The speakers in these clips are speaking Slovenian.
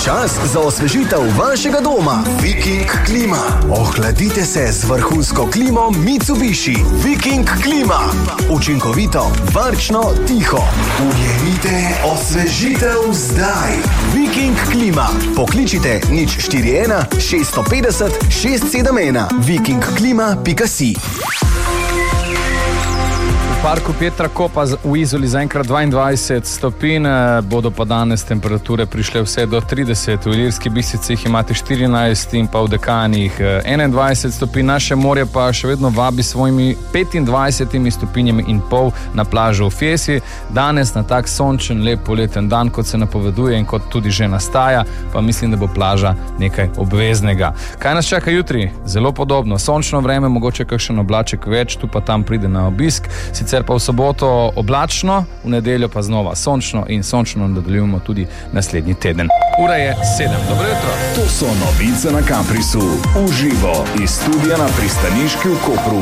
Čas za osvežitev vašega doma. Viking klima. Ohladite se z vrhunsko klimo Mitsubishi. Viking klima. Učinkovito, varčno, tiho. Ujemite osvežitev zdaj. Viking klima. Pokličite 041 650 671. vikingklima.si. V parku Petra Kopa v Izoli zaenkrat 22 stopinj, bodo pa danes temperature prišle vse do 30. V Ilirski Bistrici imate 14 in pa v Dekanjih 21 stopinj. Naše morje pa še vedno vabi svojimi 25 stopinjami in pol na plažo v Fjesi. Danes na tak sončen, lep poleten dan, kot se napoveduje in kot tudi že nastaja, pa mislim, da bo plaža nekaj obveznega. Kaj nas čaka jutri? Zelo podobno. Sončno vreme, mogoče kakšen oblaček več, tu pa tam pride na obisk. Sicer pa v soboto oblačno, v nedeljo pa znova sončno in sončno nadaljujemo tudi naslednji teden. Ura je 7. Dobro jutro. To so novice na Caprisu. Uživo iz studia na Pristaniški v Kopru.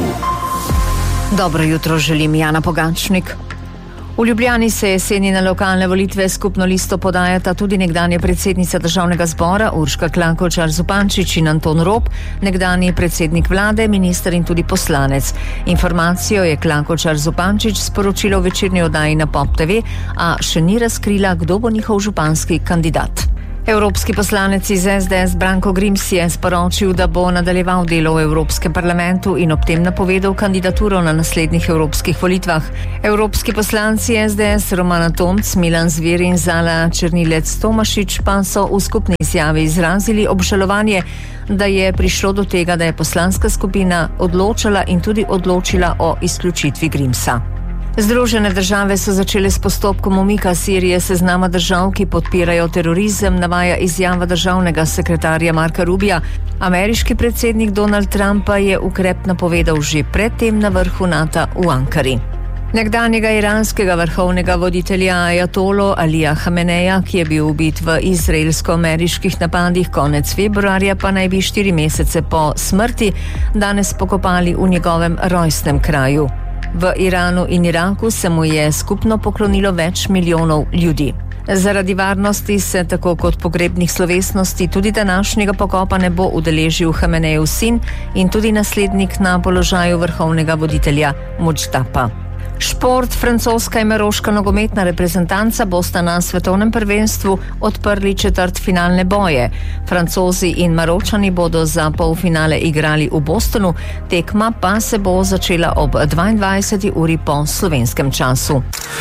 Dobro jutro želim, Jana Pogačnik. V Ljubljani se jeseni na lokalne volitve skupno listo podajata tudi nekdanja predsednica Državnega zbora Urška Klakočar Zupančič in Anton Rop, nekdanji predsednik vlade, minister in tudi poslanec. Informacijo je Klakočar Zupančič sporočila v večerni oddaji na Pop TV, a še ni razkrila, kdo bo njihov županski kandidat. Evropski poslanec iz SDS Branko Grims je sporočil, da bo nadaljeval delo v Evropskem parlamentu in ob tem napovedal kandidaturo na naslednjih evropskih volitvah. Evropski poslanci SDS Romana Tomc, Milan Zver in Zala Černilec Tomašič pa so v skupni izjavi izrazili obžalovanje, da je prišlo do tega, da je poslanska skupina odločala in tudi odločila o izključitvi Grimsa. Združene države so začele s postopkom umika Sirije seznama držav, ki podpirajo terorizem, navaja izjava državnega sekretarja Marka Rubija. Ameriški predsednik Donald Trump pa je ukrep napovedal že predtem na vrhu NATO v Ankari. Nekdanjega iranskega vrhovnega voditelja ajatolo Alija Hameneja, ki je bil ubit v izraelsko-ameriških napadih konec februarja, pa naj bi 4 mesece po smrti danes pokopali v njegovem rojstnem kraju. V Iranu in Iraku se mu je skupno poklonilo več milijonov ljudi. Zaradi varnosti se tako kot pogrebnih slovesnosti tudi današnjega pokopa ne bo udeležil Hamenejev sin in tudi naslednik na položaju vrhovnega voditelja Mudžtapa. Šport, francoska in maroška nogometna reprezentanca bosta na svetovnem prvenstvu odprli četrtfinalne boje. Francozi in Maročani bodo za polfinale igrali v Bostonu, tekma pa se bo začela ob 22. uri po slovenskem času.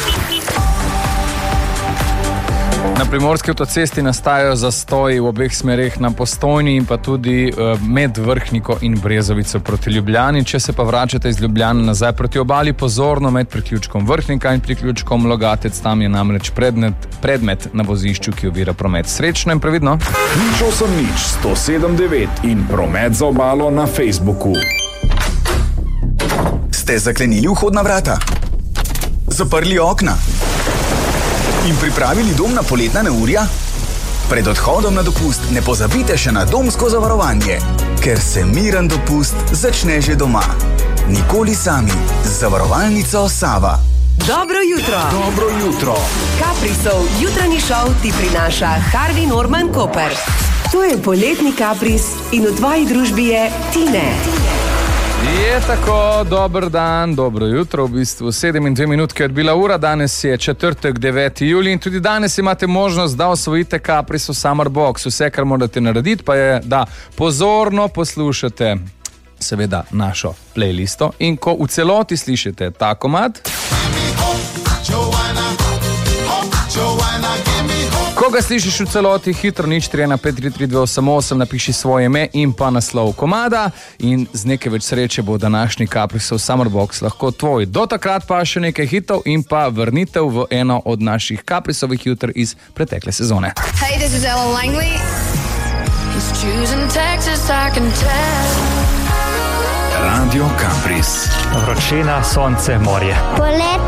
Na primorski avtocesti nastajajo zastoji v obeh smereh na Postojni in pa tudi med Vrhniko in Brezovico proti Ljubljani. Če se pa vračate iz Ljubljane nazaj proti obali, pozorno med priključkom Vrhnika in priključkom Logatec, tam je namreč predmet na vozišču, ki ovira promet. Srečno in previdno. 108.9 in promet za obalo na Facebooku. Ste zaklenili vhodna vrata? Zaprli okna? In pripravili dom na poletna neurja? Pred odhodom na dopust ne pozabite še na domsko zavarovanje, ker se miren dopust začne že doma. Nikoli sami. Z zavarovalnico Sava. Dobro jutro. Dobro jutro. Caprisov jutranji šov ti prinaša Harvey Norman Koper. To je poletni Capris in v tvoji družbi je Tine. Je tako, dober dan, dobro jutro, v bistvu 7 in 2 minutke je odbila ura, danes je četrtek, 9. julij in tudi danes imate možnost, da osvojite Capris v Summer Box. Vse, kar morate narediti, pa je, da pozorno poslušate seveda našo playlisto in ko v celoti slišite ta komad, ko ga slišiš v celoti, hitro 041533288 napiši svoje ime in pa naslov komada in z nekaj več sreče bo današnji Caprisov Summer Box lahko tvoj. Do takrat pa še nekaj hitov in pa vrnitev v eno od naših Caprisovih jutr iz pretekle sezone. Hey, this is Ellen Langley. He's choosing Texas, I can tell. Radio Capris. Vročina, sonce, morje.